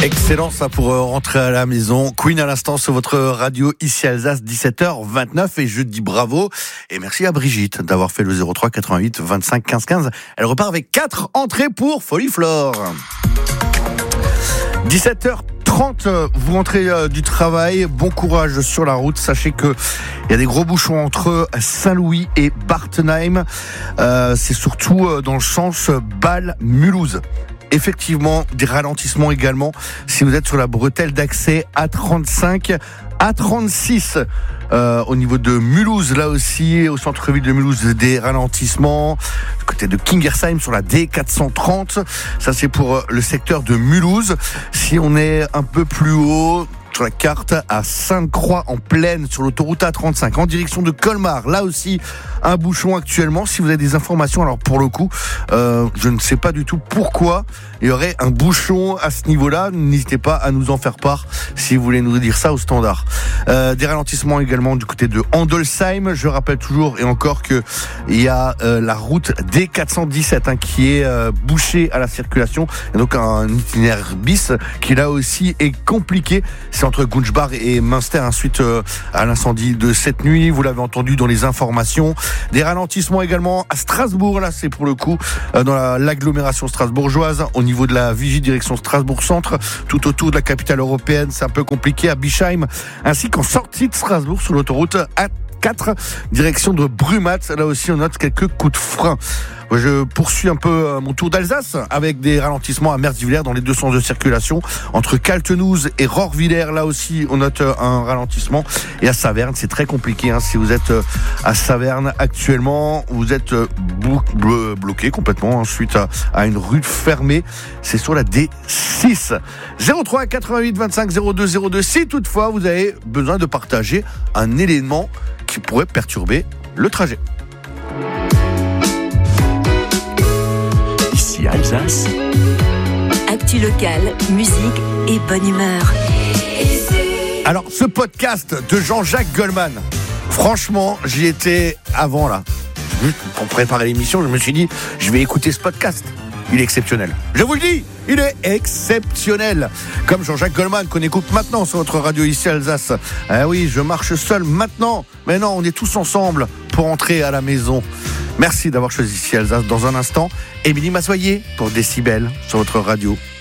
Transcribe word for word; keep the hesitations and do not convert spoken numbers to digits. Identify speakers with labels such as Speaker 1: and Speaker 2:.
Speaker 1: Excellent ça pour rentrer à la maison. Queen à l'instant sur votre radio ici Alsace, dix-sept heures vingt-neuf, et je dis bravo et merci à Brigitte d'avoir fait le zéro trois quatre-vingt-huit vingt-cinq quinze quinze. Elle repart avec quatre entrées pour Foliflore. dix-sept heures trente, vous rentrez euh, du travail, bon courage sur la route. Sachez que il y a des gros bouchons entre Saint-Louis et Bartenheim. Euh, c'est surtout euh, dans le sens Bâle-Mulhouse. Effectivement, des ralentissements également si vous êtes sur la bretelle d'accès A trente-cinq, A trente-six euh, au niveau de Mulhouse, là aussi au centre-ville de Mulhouse, des ralentissements du côté de Kingersheim sur la D quatre cent trente. Ça c'est pour le secteur de Mulhouse. Si on est un peu plus haut sur la carte, à Sainte-Croix en plaine sur l'autoroute A trente-cinq en direction de Colmar, là aussi un bouchon actuellement. Si vous avez des informations, alors pour le coup euh, je ne sais pas du tout pourquoi il y aurait un bouchon à ce niveau-là, n'hésitez pas à nous en faire part si vous voulez nous dire ça au standard. Euh, des ralentissements également du côté de Andolsheim. Je rappelle toujours et encore que il y a euh, la route D quatre cent dix-sept hein, qui est euh, bouchée à la circulation, et donc un itinéraire bis qui là aussi est compliqué. C'est entre Gunzbach et Münster, hein, suite euh, à l'incendie de cette nuit. Vous l'avez entendu dans les informations. Des ralentissements également à Strasbourg. Là, c'est pour le coup euh, dans la, l'agglomération strasbourgeoise, au niveau de la Vigie direction Strasbourg-Centre, tout autour de la capitale européenne. C'est un peu compliqué à Bischheim, ainsi qu'en sortie de Strasbourg sur l'autoroute A quatre, direction de Brumath. Là aussi, on note quelques coups de frein. Je poursuis un peu mon tour d'Alsace avec des ralentissements à Merziwiller dans les deux sens de circulation. Entre Kaltenouze et Rohrwiller, là aussi, on note un ralentissement. Et à Saverne, c'est très compliqué. Hein. Si vous êtes à Saverne actuellement, vous êtes blo- blo- bloqué complètement hein, suite à, à une rue fermée. C'est sur la D six. zéro trois quatre-vingt-huit vingt-cinq zéro deux zéro deux. Si toutefois vous avez besoin de partager un élément qui pourrait perturber le trajet.
Speaker 2: Ici Alsace.
Speaker 3: Actu locale, musique et bonne humeur.
Speaker 1: Alors, ce podcast de Jean-Jacques Goldman, franchement, j'y étais avant là. Pour préparer l'émission, je me suis dit, je vais écouter ce podcast. Il est exceptionnel. Je vous le dis, il est exceptionnel. Comme Jean-Jacques Goldman qu'on écoute maintenant sur notre radio ici Alsace. Ah oui, je marche seul maintenant. Mais non, on est tous ensemble pour entrer à la maison. Merci d'avoir choisi ici Alsace. Dans un instant, Émilie Massoyer pour Décibel sur votre radio